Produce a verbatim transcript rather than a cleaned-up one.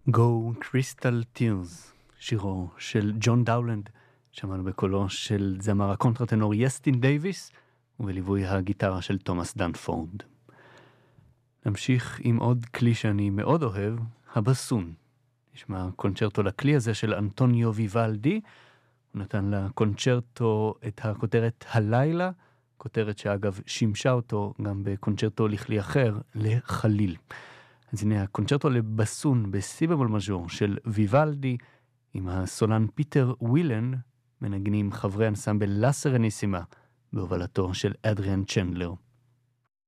Go Crystal Tears, שירו של ג'ון דאולנד, שמענו בקולו של זמר הקונטרטנור יסטין דייביס, ובליווי הגיטרה של תומאס דנפורד. נמשיך עם עוד כלי שאני מאוד אוהב, הבסון. נשמע קונצ'רטו לכלי הזה של אנטוניו ויוולדי, הוא נתן לקונצ'רטו את הכותרת הלילה, כותרת שאגב שימשה אותו גם בקונצ'רטו לכלי אחר, לחליל. אז הנה הקונצ'רטו לבסון בסי במול מז'ור של ויוולדי, עם הסולן פיטר ווילן, מנגנים חברי אנסמבל לה סרניסימה, בהובלתו של אדריאן צ'נדלר.